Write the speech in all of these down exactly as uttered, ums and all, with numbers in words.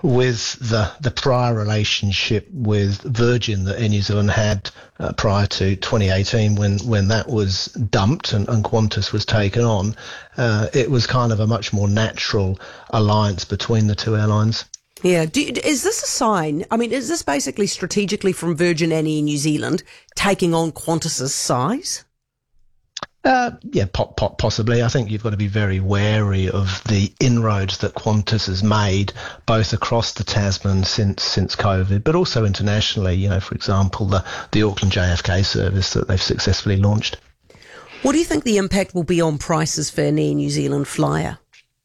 with the, the prior relationship with Virgin that Air New Zealand had uh, prior to twenty eighteen when, when that was dumped and, and Qantas was taken on, uh, it was kind of a much more natural alliance between the two airlines. Yeah. Do, is this a sign? I mean, is this basically strategically from Virgin and Air New Zealand taking on Qantas's size? Uh, yeah, po- po- possibly. I think you've got to be very wary of the inroads that Qantas has made, both across the Tasman since since COVID, but also internationally. You know, for example, the, the Auckland J F K service that they've successfully launched. What do you think the impact will be on prices for an Air New Zealand flyer?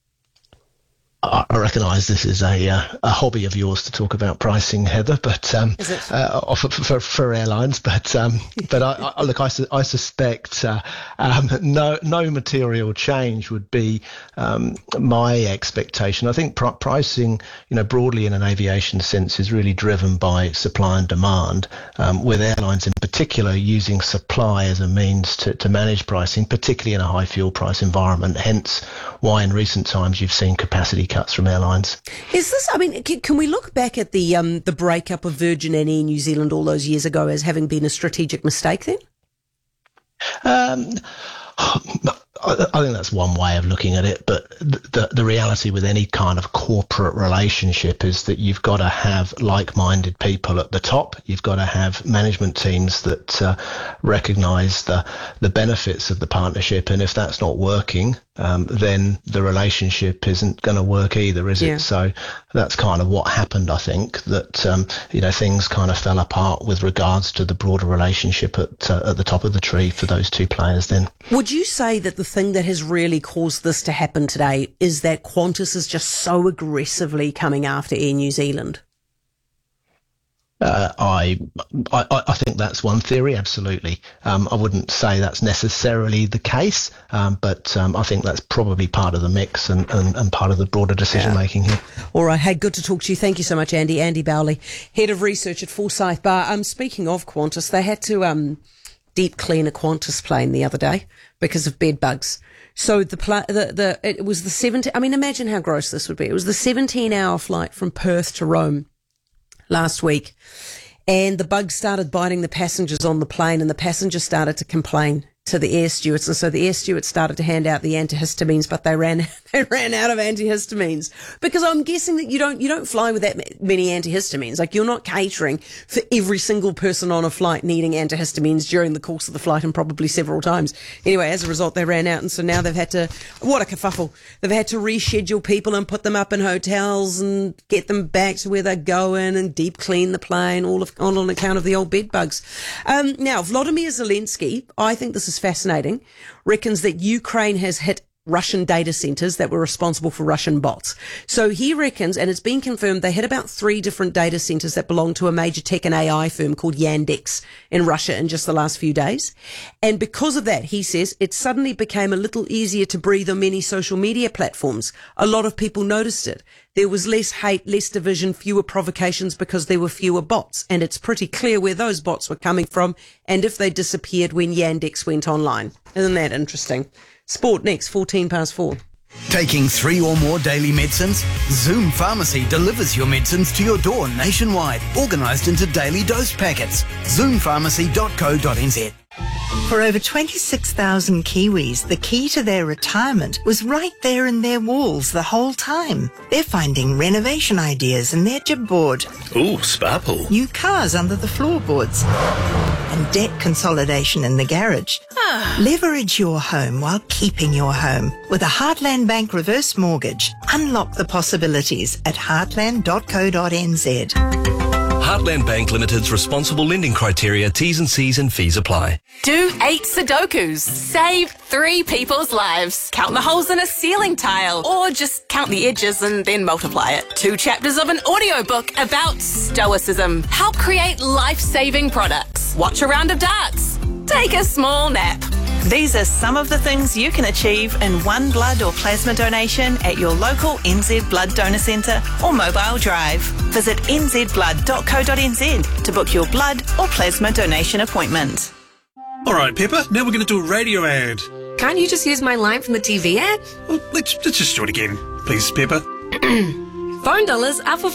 I recognise this is a uh, a hobby of yours to talk about pricing, Heather, but um, uh, for, for for airlines. But um, but I, I look, I, su- I suspect uh, um, no no material change would be um, my expectation. I think pr- pricing, you know, broadly in an aviation sense, is really driven by supply and demand, um, with airlines in particular using supply as a means to, to manage pricing, particularly in a high fuel price environment. Hence, why in recent times you've seen capacity cuts from airlines. Is this, I mean, can, can we look back at the um, the breakup of Virgin and Air New Zealand all those years ago as having been a strategic mistake then? Um, I think that's one way of looking at it, but the the reality with any kind of corporate relationship is that you've got to have like-minded people at the top. You've got to have management teams that uh, recognise the the benefits of the partnership, and if that's not working, um, then the relationship isn't going to work either, is Yeah. it? So that's kind of what happened. I think that um, you know things kind of fell apart with regards to the broader relationship at uh, at the top of the tree for those two players. Then, would you say that the thing that has really caused this to happen today is that Qantas is just so aggressively coming after Air New Zealand? Uh, I, I I think that's one theory, absolutely. Um, I wouldn't say that's necessarily the case, um, but um, I think that's probably part of the mix and, and, and part of the broader decision making here. All right. Hey, good to talk to you. Thank you so much, Andy. Andy Bowley, Head of Research at Forsyth Barr. Um, speaking of Qantas, they had to um, deep clean a Qantas plane the other day because of bed bugs. So the, pla- the the it was the seventeen. I mean, imagine how gross this would be. It was the seventeen-hour flight from Perth to Rome last week, and the bugs started biting the passengers on the plane, and the passengers started to complain to the air stewards, and so the air stewards started to hand out the antihistamines, but they ran they ran out of antihistamines because I'm guessing that you don't you don't fly with that many antihistamines. Like, you're not catering for every single person on a flight needing antihistamines during the course of the flight, and probably several times. Anyway, as a result, they ran out, and so now they've had to, what a kerfuffle, they've had to reschedule people and put them up in hotels and get them back to where they're going and deep clean the plane, all of, all on account of the old bed bugs. Um, now, Volodymyr Zelensky, I think this is fascinating, reckons that Ukraine has hit Russian data centers that were responsible for Russian bots. So he reckons, and it's been confirmed, they hit about three different data centers that belong to a major tech and A I firm called Yandex in Russia in just the last few days. And because of that, he says, it suddenly became a little easier to breathe on many social media platforms. A lot of people noticed it. There was less hate, less division, fewer provocations because there were fewer bots. And it's pretty clear where those bots were coming from and if they disappeared when Yandex went online. Isn't that interesting? Sport next, fourteen past four. Taking three or more daily medicines? Zoom Pharmacy delivers your medicines to your door nationwide, organised into daily dose packets. zoom pharmacy dot co dot n z. For over twenty-six thousand Kiwis, the key to their retirement was right there in their walls the whole time. They're finding renovation ideas in their jib board. Ooh, sparkle. New cars under the floorboards. And debt consolidation in the garage. Leverage your home while keeping your home. With a Heartland Bank reverse mortgage, unlock the possibilities at heartland dot co dot n z. Heartland Bank Limited's responsible lending criteria, T's and C's and fees apply. Do eight Sudokus. Save three people's lives. Count the holes in a ceiling tile. Or just count the edges and then multiply it. Two chapters of an audiobook about stoicism. Help create life-saving products. Watch a round of darts. Take a small nap. These are some of the things you can achieve in one blood or plasma donation at your local N Z Blood Donor Centre or mobile drive. Visit n z blood dot co dot n z to book your blood or plasma donation appointment. All right, Pepper, now we're going to do a radio ad. Can't you just use my line from the T V ad? Well, let's, let's just do it again. Please, Pepper. Phone dollars are for